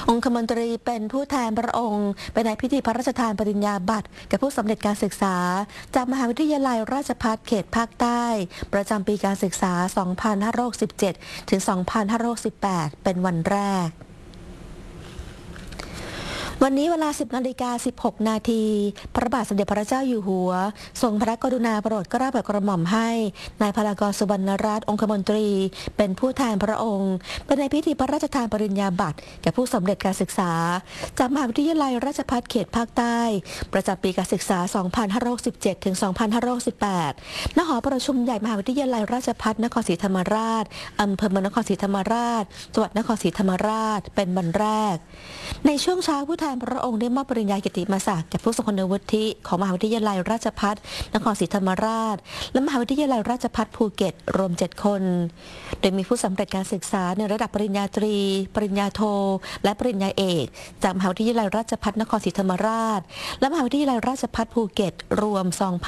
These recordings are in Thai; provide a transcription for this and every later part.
องคมนตรีเป็นผู้แทนพระองค์ไปในพิธีพระราชทานปริญญาบัตรแก่ผู้สำเร็จการศึกษาจากมหาวิทยาลัยราชภัฏเขตภาคใต้ประจำปีการศึกษา 2567 ถึง 2518 เป็นวันแรกวันนี้เวลา 10:16 นาทีพระบาทสมเด็จพระเจ้าอยู่หัวทรงพระกรุณาโปรดเกล้าโปรดกระหม่อมให้นายพลากร สุวรรณรัตน์องคมนตรีเป็นผู้แทนพระองค์ไปในพิธีพระราชทานปริญญาบัตรแก่ผู้สำเร็จการศึกษาจากมหาวิทยาลัยราชภัฏเขตภาคใต้ประจำปีการศึกษา 2567 ถึง 2518 ณ หอประชุมใหญ่มหาวิทยาลัยราชภัฏนครศรีธรรมราชอำเภอเมืองนครศรีธรรมราชจังหวัดนครศรีธรรมราชเป็นวันแรกในช่วงเช้าผู้แทนพระองค์ได้มอบปริญญากิตติมศักดิ์แก่ผู้ทรงคุณวุฒิของมหาวิทยาลัยราชภัฏนครศรีธรรมราชและมหาวิทยาลัยราชภัฏภูเก็ตรวม 7 คนโดยมีผู้สำเร็จการศึกษาในระดับปริญญาตรีปริญญาโทและปริญญาเอกจากมหาวิทยาลัยราชภัฏนครศรีธรรมราชและมหาวิทยาลัยราชภัฏภูเก็ตรวม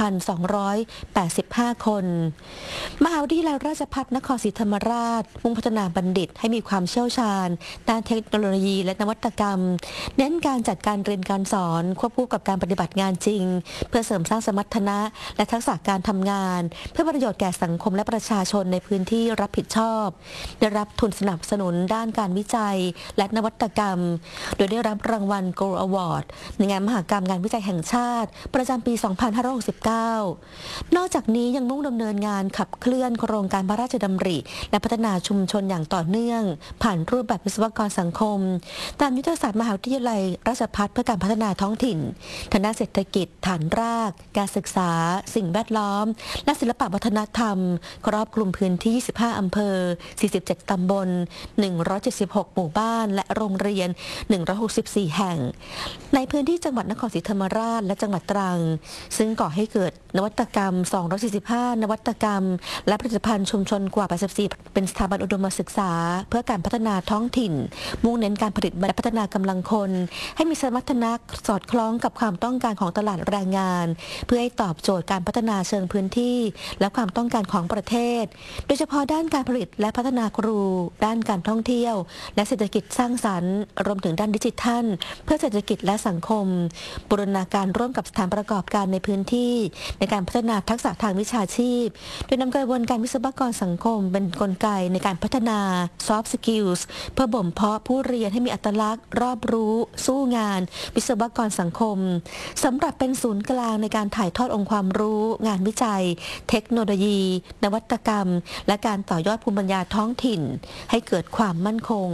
2,285 คนมหาวิทยาลัยราชภัฏนครศรีธรรมราชมุ่งพัฒนาบัณฑิตให้มีความเชี่ยวชาญด้านเทคโนโลยีและนวัตกรรมเน้นการจัดการเรียนการสอนควบคู่กับการปฏิบัติงานจริงเพื่อเสริมสร้างสมรรถนะและทักษะการทำงานเพื่อประโยชน์แก่สังคมและประชาชนในพื้นที่รับผิดชอบได้รับทุนสนับสนุนด้านการวิจัยและนวัตกรรมโดยได้รับรางวัล Gold Award ในงานมหกรรมงานวิจัยแห่งชาติประจำปี 2569 นอกจากนี้ยังมุ่งดำเนินงานขับเคลื่อนโครงการพระราชดำริและพัฒนาชุมชนอย่างต่อเนื่องผ่านรูปแบบวิศวกรสังคมตามยุทธศาสตร์มหาวิทยาลัยราชภัฏเพื่อการพัฒนาท้องถิ่นทางด้านเศรษฐกิจฐานรากการศึกษาสิ่งแวดล้อมและศิลปวัฒนธรรมครอบคลุมพื้นที่ 25 อำเภอ 47 ตำบล 176 หมู่บ้านและโรงเรียน 164 แห่งในพื้นที่จังหวัดนครศรีธรรมราชและจังหวัดตรังซึ่งก่อให้เกิดนวัตกรรม 245 นวัตกรรมและผลิตภัณฑ์ชุมชนกว่า 84 เป็นสถาบันอุดมศึกษาเพื่อการพัฒนาท้องถิ่นมุ่งเน้นการผลิตและพัฒนากำลังคนให้มีสมรรถนะสอดคล้องกับความต้องการของตลาดแรงงานเพื่อให้ตอบโจทย์การพัฒนาเชิงพื้นที่และความต้องการของประเทศโดยเฉพาะด้านการผลิตและพัฒนาครูด้านการท่องเที่ยวและเศรษฐกิจสร้างสรรค์รวมถึงด้านดิจิทัลเพื่อเศรษฐกิจและสังคมบูรณาการร่วมกับสถานประกอบการในพื้นที่ในการพัฒนาทักษะทางวิชาชีพโดยนำกระบวนการวิศวกรสังคมเป็นกลไกในการพัฒนา soft skills เพื่อบ่มเพาะผู้เรียนให้มีอัตลักษณ์รอบรู้สู้งานวิศวกรสังคมสำหรับเป็นศูนย์กลางในการถ่ายทอดองค์ความรู้งานวิจัยเทคโนโลยีนวัตกรรมและการต่อยอดภูมิปัญญาท้องถิ่นให้เกิดความมั่นคง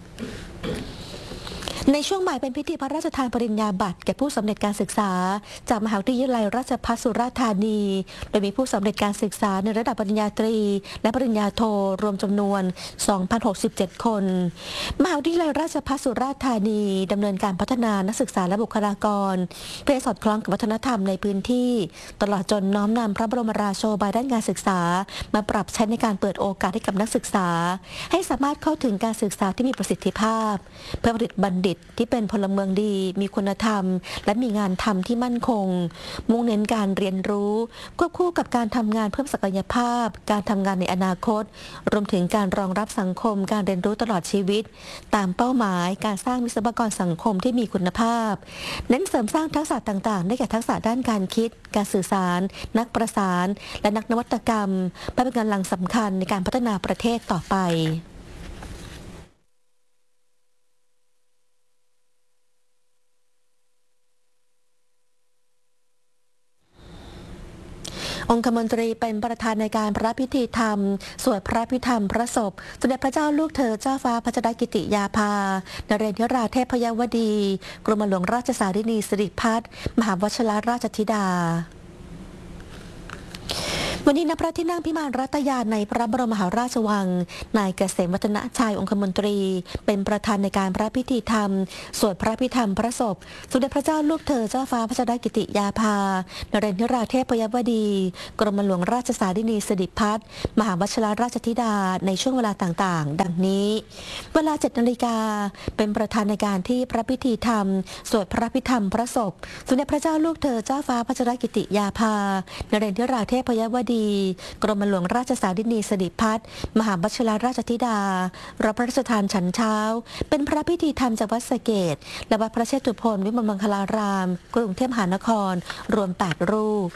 ในช่วงบ่ายเป็นพิธีพระราชทานปริญญาบัตรแก่ผู้สำเร็จการศึกษาจากมหาวิทยาลัยราชภัฏสุราษฎร์ธานีโดยมีผู้สำเร็จการศึกษาในระดับปริญญาตรีและปริญญาโทรวมจำนวน 2,067 คนมหาวิทยาลัยราชภัฏสุราษฎร์ธานีดำเนินการพัฒนานักศึกษาและบุคลากรเพื่อสอดคล้องกับวัฒนธรรมในพื้นที่ตลอดจนน้อมนำพระบรมราโชบายด้านการศึกษามาปรับใช้ในการเปิดโอกาสให้กับนักศึกษาให้สามารถเข้าถึงการศึกษาที่มีประสิทธิภาพเพื่อผลิตบัณฑิตที่เป็นพลเมืองดีมีคุณธรรมและมีงานทำที่มั่นคงมุ่งเน้นการเรียนรู้ควบคู่กับการทำงานเพิ่มศักยภาพการทำงานในอนาคตรวมถึงการรองรับสังคมการเรียนรู้ตลอดชีวิตตามเป้าหมายการสร้างวิศวกรสังคมที่มีคุณภาพเน้นเสริมสร้างทักษะต่างๆได้แก่ทักษะด้านการคิดการสื่อสารนักประสานและนักนวัตกรรมเพื่อเป็นกำลังสำคัญในการพัฒนาประเทศต่อไปองคมนตรีเป็นประธานในการพระพิธีธรรมสวดพระพิธรรมพระศพสมเด็จพระเจ้าลูกเธอเจ้าฟ้าพัชรกิติยาภานเรนทราเทพยวดีกรมหลวงราชสารินีสิริพัฒน์มหาวชิรราชธิดาวันนี้ณพระที่นั่งพิมานรัตยาในพระบรมมหาราชวังนายเกษมวัฒนชัยองคมนตรีเป็นประธานในการพระพิธีธรรมสวดพระพิธรรมพระศพสมเด็จพระเจ้าลูกเธอเจ้าฟ้าพัชรกิติยาภานเรนทราเทพยวดีกรมหลวงราชสารินีสิริพัฒน์มหาวชิรราชธิดาในช่วงเวลาต่างๆดังนี้เวลา 7 นาฬิกาเป็นประธานในการที่พระพิธีธรรมสวดพระพิธรรมพระศพสมเด็จพระเจ้าลูกเธอเจ้าฟ้าพัชรกิติยาภานเรนทราเทพยวดีธีกรมหลวงราชสารินีสิริพัฒน์มหาวชิรราชธิดารับพระราชทานฉันเช้าเป็นพระพิธีธรรมจากวัดสะเกษและวัดพระเชตุพนวิมลมังคลารามกรุงเทพมหานครรวม8รูป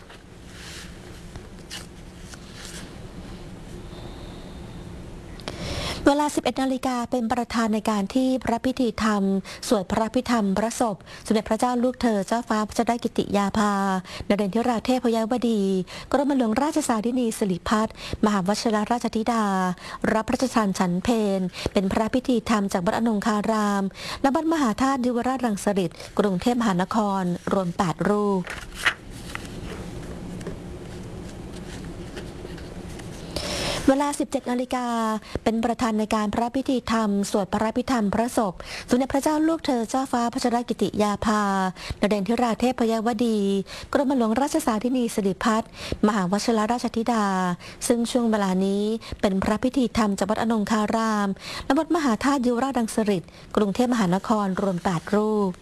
เวลา 11 นาฬิกาเป็นประธานในการที่พระพิธีธรรมสวดพระพิธรรมพระศพสมเด็จพระเจ้าลูกเธอเจ้าฟ้าพัชรกิติยาภานเรนทิราเทพยวดีกรมหลวงราชสารินีสิริพัฒน์มหาวชิรราชธิดารับพระราชทานฉันเพลเป็นพระพิธีธรรมจากวัดอนงคารามและวัดมหาธาตุยุวราชรังสฤษฎ์กรุงเทพมหานครรวม8รูปเวลา 17 นาฬิกาเป็นประธานในการพระพิธีธรรมสวดพระพิธรรมพระศพสมเด็จพระเจ้าลูกเธอเจ้าฟ้าพัชรกิติยาภานเรนทิราเทพยวดีกรมหลวงราชสารินีสิริพัฒน์มหาวชิรราชธิดาซึ่งช่วงเวลานี้เป็นพระพิธีธรรมจากวัดอนงคารามและวัดมหาธาตุยุวราชรังสฤษฎ์กรุงเทพมหานครรวม8รูป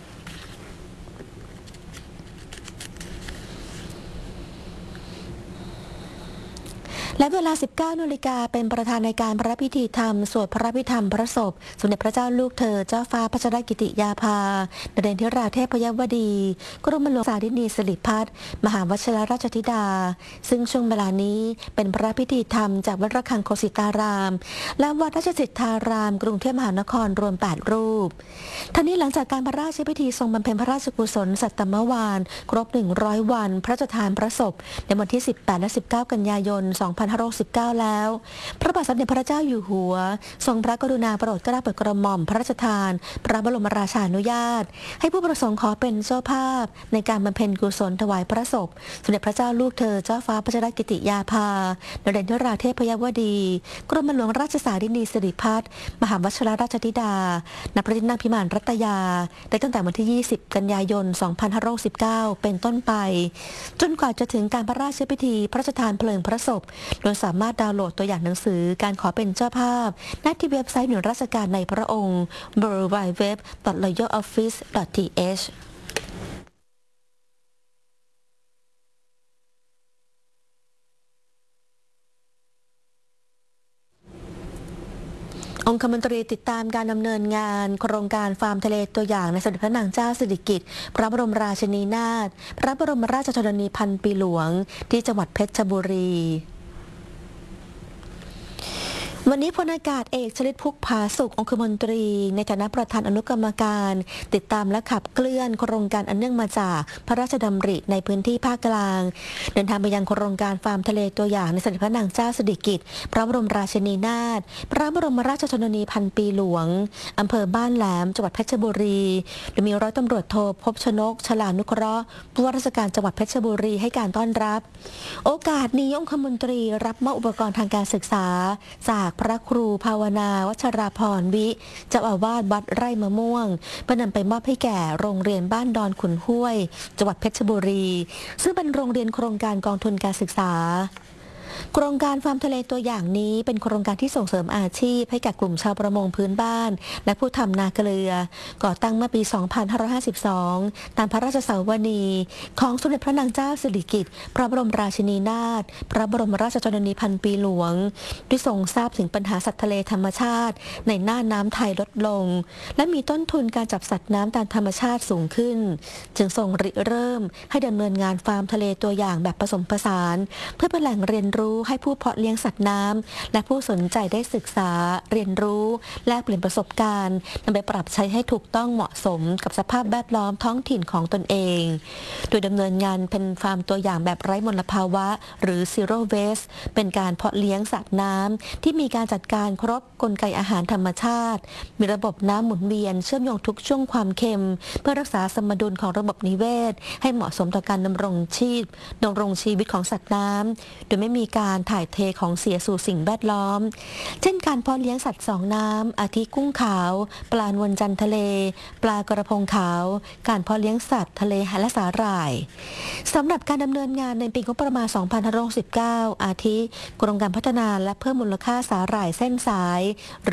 และเวลา 19 นาฬิกาเป็นประธานในการพระพิธีธรรมสวดพระพิธรรมพระศพสมเด็จพระเจ้าลูกเธอเจ้าฟ้าพัชรกิติยาภานเรนทิราเทพยวดีกรมหลวงสารินีสิริพัฒน์มหาวชิรราชธิดาซึ่งช่วงเวลานี้เป็นพระพิธีธรรมจากวัดระฆังโคสิตารามและวัดราชสิทธารามกรุงเทพมหานครรวม8รูปทั้งนี้หลังจากการพระราชพิธีทรงบำเพ็ญพระราชกุศลสัตตมวานครบ100 วันพระราชทานพระศพในวันที่ 18 และ 19 กันยายน 2519 แล้วพระบาทสมเด็จพระเจ้าอยู่หัวทรงพระกรุณาโปรดเกล้าโปรดกระหม่อมพระราชทานพระบรมราชานุญาตให้ผู้ประสงค์ขอเป็นเจ้าภาพในการบำเพ็ญกุศลถวายพระศพสมเด็จพระเจ้าลูกเธอเจ้าฟ้าพัชรกิติยาภานเรนทิราเทพยวดีกรมหลวงราชสารินีสิริพัฒน์มหาวชิรราชธิดาณพระที่นั่งพิมานรัตยาได้ตั้งแต่วันที่ 20 กันยายน 2519 เป็นต้นไปจนกว่าจะถึงการพระราชพิธีพระราชทานเพลิงพระศพโดยสามารถดาวน์โหลดตัวอย่างหนังสือการขอเป็นเจ้าภาพณที่เว็บไซต์หน่วยราชการในพระองค์ www.royaloffice.thองคมนตรีติดตามการดำเนินงานโครงการฟาร์มทะเลตัวอย่างในสมเด็จพระนางเจ้าสิริกิติ์พระบรมราชินีนาถพระบรมราชชนนีพันปีหลวงที่จังหวัดเพชรบุรีวันนี้พลอากาศเอกชลิตพุกผาสุของคมนตรีในฐานะประธานอนุกรรมการติดตามและขับเคลื่อนโครงการอันเนื่องมาจากพระราชดำริในพื้นที่ภาคกลางเดินทางไปยังโครงการฟาร์มทะเลตัวอย่างในสมเด็จพระนางเจ้าสิริกิติ์พระบรมราชินีนาถพระบรมราชชนนีพันปีหลวงอำเภอบ้านแหลมจังหวัดเพชรบุรีโดยมีร้อยตำรวจโทภพชนกฉลานุเคราะห์ผู้ว่าราชการจังหวัดเพชรบุรีให้การต้อนรับโอกาสนี้องคมนตรีรับมอบอุปกรณ์ทางการศึกษาจากพระครูภาวนาวัชราพรวิเจ้าอาวาสวัดไร่มะม่วงเพื่อนำไปมอบให้แก่โรงเรียนบ้านดอนขุนห้วยจังหวัดเพชรบุรีซึ่งเป็นโรงเรียนโครงการกองทุนการศึกษาโครงการฟาร์มทะเลตัวอย่างนี้เป็นโครงการที่ส่งเสริมอาชีพให้แก่กลุ่มชาวประมงพื้นบ้านและผู้ทำนาเกลือก่อตั้งเมื่อปี 2552 ตามพระราชสาวนีของสมเด็จพระนางเจ้าสิริกิติ์พระบรมราชินีนาถพระบรมราชชนนีพันปีหลวงที่ทรงทราบถึงปัญหาสัตว์ทะเลธรรมชาติในหน้าน้ำไทยลดลงและมีต้นทุนการจับสัตว์น้ำตามธรรมชาติสูงขึ้นจึงทรงริเริ่มให้ดำเนินงานฟาร์มทะเลตัวอย่างแบบผสมผสานเพื่อเป็นแหล่งเรียนรู้ให้ผู้เพาะเลี้ยงสัตว์น้ำและผู้สนใจได้ศึกษาเรียนรู้แลกเปลี่ยนประสบการณ์นำไปปรับใช้ให้ถูกต้องเหมาะสมกับสภาพแวดล้อมท้องถิ่นของตนเองโดยดำเนินงานเป็นฟาร์มตัวอย่างแบบไร้มลภาวะหรือ Zero Waste เป็นการเพาะเลี้ยงสัตว์น้ำที่มีการจัดการครบกลไกอาหารธรรมชาติมีระบบน้ำหมุนเวียนเชื่อมโยงทุกช่วงความเค็มเพื่อรักษาสมดุลของระบบนิเวศให้เหมาะสมต่อการดำรงชีวิตของสัตว์น้ำโดยไม่มีการถ่ายเทของเสียสู่สิ่งแวดล้อมเช่นการเพาะเลี้ยงสัตว์สองน้ำอาทิกุ้งขาวปลานวลจันทร์ทะเลปลากระพงขาวการเพาะเลี้ยงสัตว์ทะเลและสาหร่ายสำหรับการดำเนินงานในปีงบประมาณ 2569 อาทิกรมการพัฒนาและเพิ่มมูลค่าสาหร่ายเส้นสาย